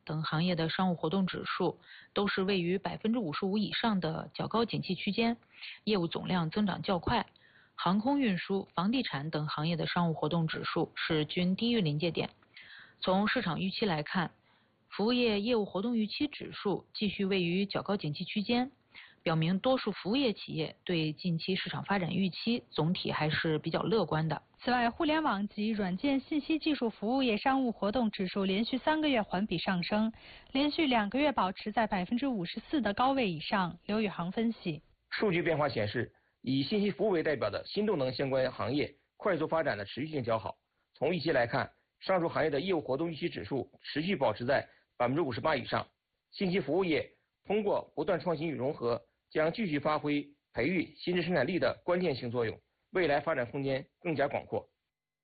等行业的商务活动指数都是位于55%以上的较高景气区间，业务总量增长较快。航空运输、房地产等行业的商务活动指数是均低于临界点。从市场预期来看，服务业业务活动预期指数继续位于较高景气区间，表明多数服务业企业对近期市场发展预期总体还是比较乐观的。 此外，互联网及软件信息技术服务业商务活动指数连续3个月环比上升，连续2个月保持在54%的高位以上。刘宇航分析， 数据变化显示，以信息服务为代表的新动能相关行业快速发展的持续性较好。从预期来看，上述行业的业务活动预期指数持续保持在58%以上。信息服务业通过不断创新与融合，将继续发挥培育新质生产力的关键性作用，未来发展空间更加广阔。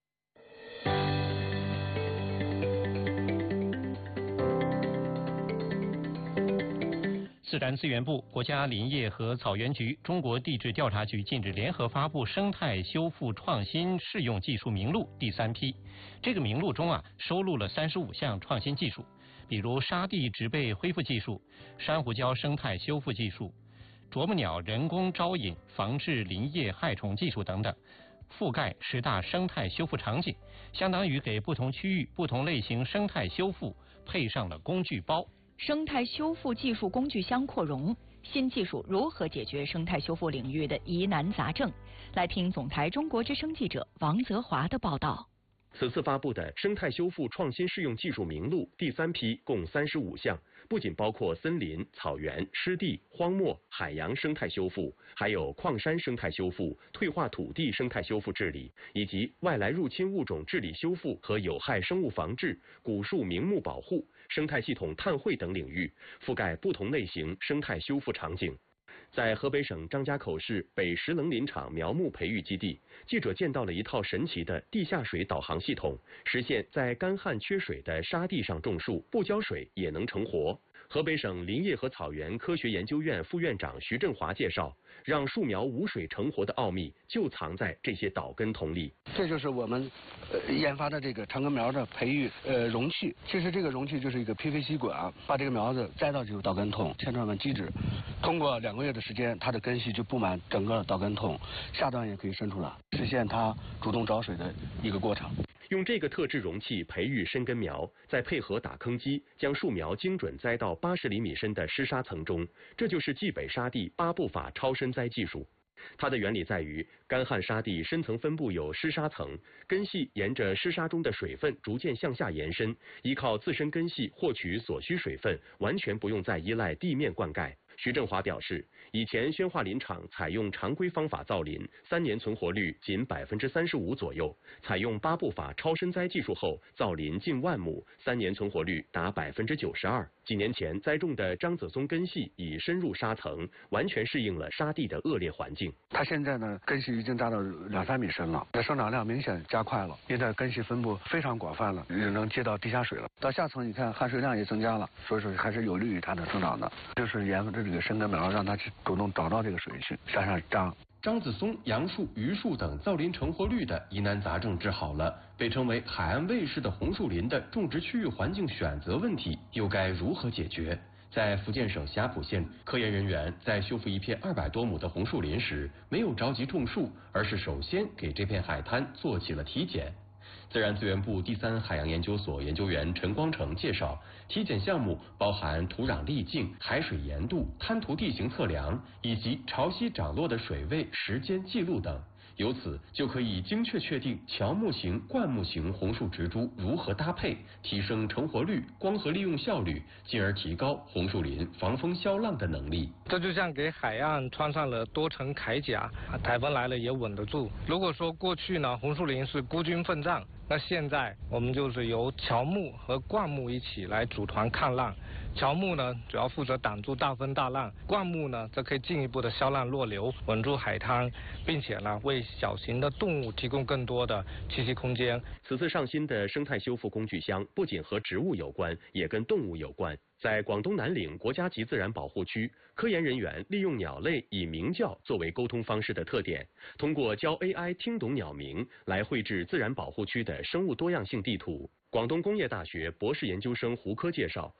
自然资源部、国家林业和草原局、中国地质调查局近日联合发布生态修复创新试用技术名录第3批。这个名录中收录了35项创新技术，比如沙地植被恢复技术、珊瑚礁生态修复技术、啄木鸟人工招引防治林业害虫技术等等，覆盖10大生态修复场景，相当于给不同区域、不同类型生态修复配上了工具包。 生态修复技术工具箱扩容，新技术如何解决生态修复领域的疑难杂症？来听总台中国之声记者王泽华的报道。 此次发布的生态修复创新试用技术名录第3批共35项，不仅包括森林、草原、湿地、荒漠、海洋生态修复，还有矿山生态修复、退化土地生态修复治理，以及外来入侵物种治理修复和有害生物防治、古树名木保护、生态系统碳汇等领域，覆盖不同类型生态修复场景。在河北省张家口市北石棱林场苗木培育基地，记者见到了一套神奇的地下水导航系统，实现在干旱缺水的沙地上种树，不浇水也能成活。河北省林业和草原科学研究院副院长徐振华介绍，让树苗无水成活的奥秘就藏在这些导根筒里。 这就是我们研发的这个长根苗的培育容器。其实这个容器就是一个 PVC 管，把这个苗子栽到这个导根筒，嵌装满基质，通过2个月的时间，它的根系就布满整个导根筒，下端也可以伸出来，实现它主动找水的一个过程。 用这个特制容器培育深根苗，再配合打坑机，将树苗精准栽到80厘米深的湿沙层中，这就是冀北沙地8步法超深栽技术。它的原理在于，干旱沙地深层分布有湿沙层，根系沿着湿沙中的水分逐渐向下延伸，依靠自身根系获取所需水分，完全不用再依赖地面灌溉。徐振华表示，以前宣化林场采用常规方法造林，3年存活率仅35%左右，采用8步法超深栽技术后，造林近10000亩，3年存活率达92%。几年前栽种的张子松根系已深入沙层，完全适应了沙地的恶劣环境。 它现在呢，根系已经达到2-3米深了，生长量明显加快了，因为根系分布非常广泛了，也能接到地下水了。到下层你看含水量也增加了，所以说还是有利于它的生长的。就是研发这个深根苗，让它去主动找到这个水去向上长。 张子松、杨树、榆树等造林成活率的疑难杂症治好了，被称为海岸卫士的红树林的种植区域环境选择问题又该如何解决？在福建省霞浦县，科研人员在修复一片200多亩的红树林时，没有着急种树，而是首先给这片海滩做起了体检。自然资源部第3海洋研究所研究员陈光成介绍，体检项目包含土壤粒径、海水盐度、滩涂地形测量以及潮汐涨落的水位时间记录等，由此就可以精确确定乔木型、灌木型红树植株如何搭配，提升成活率、光合利用效率，进而提高红树林防风消浪的能力。 这就像给海岸穿上了多层铠甲，台风来了也稳得住。如果说过去呢，红树林是孤军奋战，那现在我们就是由乔木和灌木一起来组团抗浪。乔木呢主要负责挡住大风大浪，灌木呢则可以进一步的消浪弱流，稳住海滩，并且呢为小型的动物提供更多的栖息空间。 此次上新的生态修复工具箱不仅和植物有关，也跟动物有关。在广东南岭国家级自然保护区，科研人员利用鸟类以鸣叫作为沟通方式的特点，通过教 AI 听懂鸟鸣来绘制自然保护区的生物多样性地图。广东工业大学博士研究生胡科介绍，